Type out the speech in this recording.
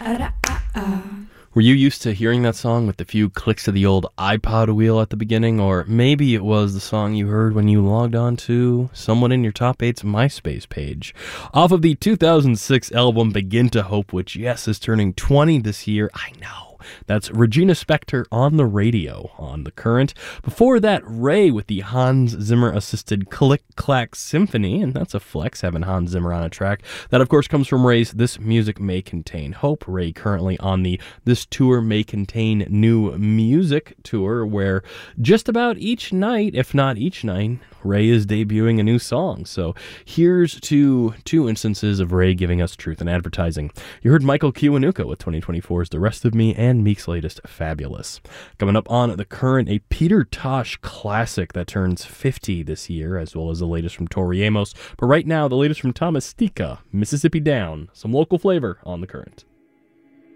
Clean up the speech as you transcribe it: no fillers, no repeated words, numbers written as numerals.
Were you used to hearing that song with the few clicks of the old iPod wheel at the beginning? Or maybe it was the song you heard when you logged on to someone in your Top 8's MySpace page. Off of the 2006 album Begin to Hope, which, yes, is turning 20 this year. I know. That's Regina Spektor on the radio on The Current. Before that, Ray with the Hans Zimmer-assisted Click Clack Symphony, and that's a flex, having Hans Zimmer on a track. That, of course, comes from Ray's This Music May Contain Hope. Ray currently on the This Tour May Contain New Music tour, where just about each night, if not each night, Ray is debuting a new song. So here's two instances of Ray giving us truth in advertising. You heard Michael Kiwanuka with 2024's The Rest of Me and Meek's latest Fabulous. Coming up on The Current, a Peter Tosh classic that turns 50 this year, as well as the latest from Tori Amos. But right now, the latest from Thomas Stika, Mississippi Down. Some local flavor on The Current.